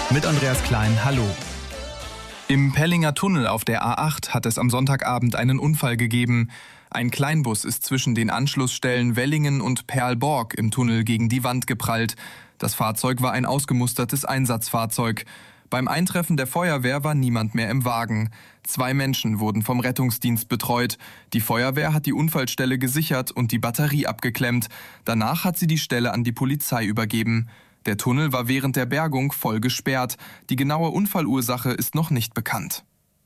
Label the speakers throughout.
Speaker 1: Mit Andreas Klein, hallo. Im Pellinger Tunnel auf der A8 hat es am Sonntagabend einen Unfall gegeben. Ein Kleinbus ist zwischen den Anschlussstellen Wellingen und Perlborg im Tunnel gegen die Wand geprallt. Das Fahrzeug war ein ausgemustertes Einsatzfahrzeug. Beim Eintreffen der Feuerwehr war niemand mehr im Wagen. 2 Menschen wurden vom Rettungsdienst betreut. Die Feuerwehr hat die Unfallstelle gesichert und die Batterie abgeklemmt. Danach hat sie die Stelle an die Polizei übergeben. Der Tunnel war während der Bergung voll gesperrt. Die genaue Unfallursache ist noch nicht bekannt.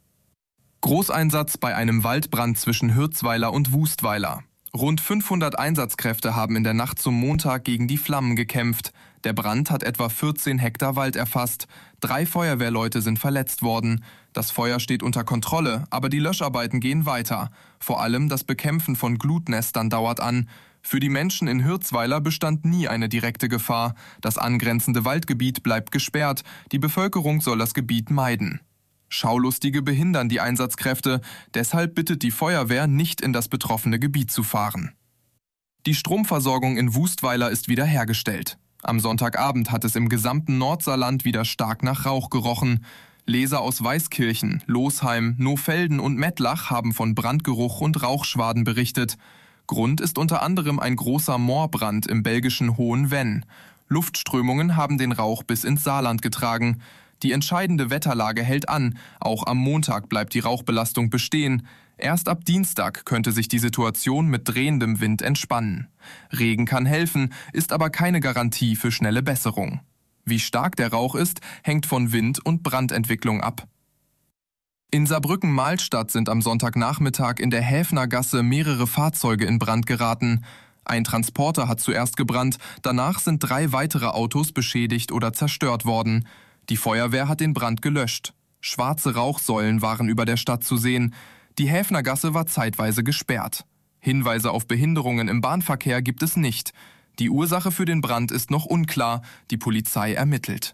Speaker 1: Großeinsatz bei einem Waldbrand zwischen Hürzweiler und Wustweiler. Rund 500 Einsatzkräfte haben in der Nacht zum Montag gegen die Flammen gekämpft. Der Brand hat etwa 14 Hektar Wald erfasst. 3 Feuerwehrleute sind verletzt worden. Das Feuer steht unter Kontrolle, aber die Löscharbeiten gehen weiter. Vor allem das Bekämpfen von Glutnestern dauert an. Für die Menschen in Hürzweiler bestand nie eine direkte Gefahr. Das angrenzende Waldgebiet bleibt gesperrt. Die Bevölkerung soll das Gebiet meiden. Schaulustige behindern die Einsatzkräfte. Deshalb bittet die Feuerwehr, nicht in das betroffene Gebiet zu fahren. Die Stromversorgung in Wustweiler ist wiederhergestellt. Am Sonntagabend hat es im gesamten Nordsaarland wieder stark nach Rauch gerochen. Leser aus Weißkirchen, Losheim, Nohfelden und Mettlach haben von Brandgeruch und Rauchschwaden berichtet. Grund ist unter anderem ein großer Moorbrand im belgischen Hohenvenn. Luftströmungen haben den Rauch bis ins Saarland getragen. Die entscheidende Wetterlage hält an. Auch am Montag bleibt die Rauchbelastung bestehen. Erst ab Dienstag könnte sich die Situation mit drehendem Wind entspannen. Regen kann helfen, ist aber keine Garantie für schnelle Besserung. Wie stark der Rauch ist, hängt von Wind und Brandentwicklung ab. In Saarbrücken-Mahlstadt sind am Sonntagnachmittag in der Häfnergasse mehrere Fahrzeuge in Brand geraten. Ein Transporter hat zuerst gebrannt, danach sind 3 weitere Autos beschädigt oder zerstört worden. Die Feuerwehr hat den Brand gelöscht. Schwarze Rauchsäulen waren über der Stadt zu sehen. Die Häfnergasse war zeitweise gesperrt. Hinweise auf Behinderungen im Bahnverkehr gibt es nicht. Die Ursache für den Brand ist noch unklar, die Polizei ermittelt.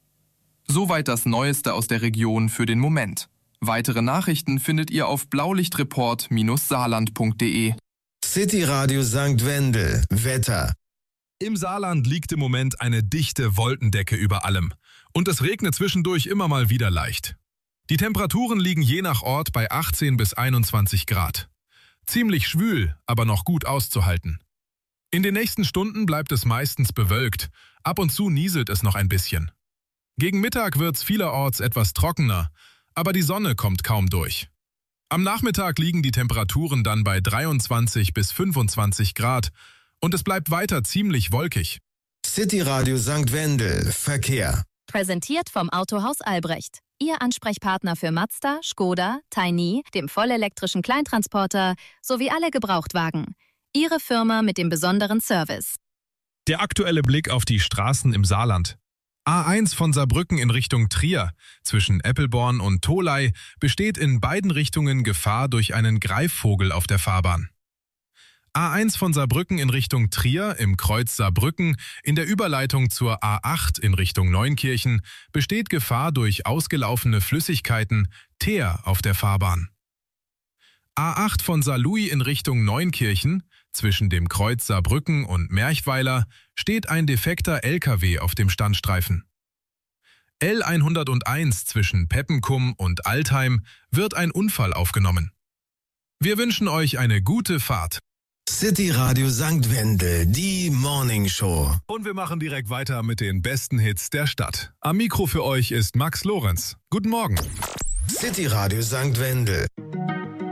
Speaker 1: Soweit das Neueste aus der Region für den Moment. Weitere Nachrichten findet ihr auf blaulichtreport-saarland.de.
Speaker 2: City Radio St. Wendel. Wetter.
Speaker 3: Im Saarland liegt im Moment eine dichte Wolkendecke über allem. Und es regnet zwischendurch immer mal wieder leicht. Die Temperaturen liegen je nach Ort bei 18 bis 21 Grad. Ziemlich schwül, aber noch gut auszuhalten. In den nächsten Stunden bleibt es meistens bewölkt. Ab und zu nieselt es noch ein bisschen. Gegen Mittag wird's vielerorts etwas trockener, aber die Sonne kommt kaum durch. Am Nachmittag liegen die Temperaturen dann bei 23 bis 25 Grad und es bleibt weiter ziemlich wolkig.
Speaker 2: City Radio St. Wendel. Verkehr.
Speaker 4: Präsentiert vom Autohaus Albrecht. Ihr Ansprechpartner für Mazda, Škoda, Tiny, dem vollelektrischen Kleintransporter sowie alle Gebrauchtwagen. Ihre Firma mit dem besonderen Service.
Speaker 3: Der aktuelle Blick auf die Straßen im Saarland. A1 von Saarbrücken in Richtung Trier. Zwischen Eppelborn und Tholey besteht in beiden Richtungen Gefahr durch einen Greifvogel auf der Fahrbahn. A1 von Saarbrücken in Richtung Trier im Kreuz Saarbrücken in der Überleitung zur A8 in Richtung Neunkirchen besteht Gefahr durch ausgelaufene Flüssigkeiten, Teer auf der Fahrbahn. A8 von Saarlouis in Richtung Neunkirchen zwischen dem Kreuz Saarbrücken und Merchweiler steht ein defekter LKW auf dem Standstreifen. L101 zwischen Peppenkum und Altheim wird ein Unfall aufgenommen. Wir wünschen euch eine gute Fahrt.
Speaker 2: City Radio St. Wendel, die Morning Show.
Speaker 3: Und wir machen direkt weiter mit den besten Hits der Stadt. Am Mikro für euch ist Max Lorenz. Guten Morgen.
Speaker 2: City Radio St. Wendel.